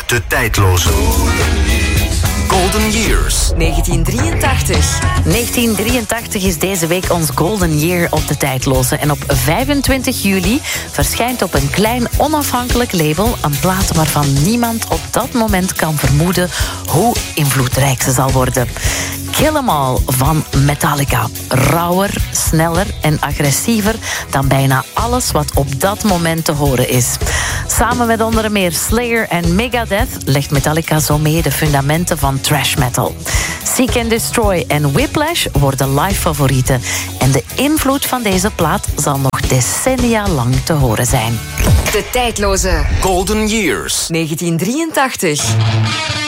De tijdloze Golden Years. 1983. 1983 is deze week ons Golden Year op de tijdloze. En op 25 juli verschijnt op een klein onafhankelijk label een plaat waarvan niemand op dat moment kan vermoeden hoe invloedrijk ze zal worden. Kill 'Em All van Metallica. Rauwer, sneller en agressiever dan bijna alles wat op dat moment te horen is. Samen met onder meer Slayer en Megadeth legt Metallica zo mee de fundamenten van thrash metal. Seek and Destroy en Whiplash worden live favorieten. En de invloed van deze plaat zal nog decennia lang te horen zijn. De tijdloze Golden Years. 1983.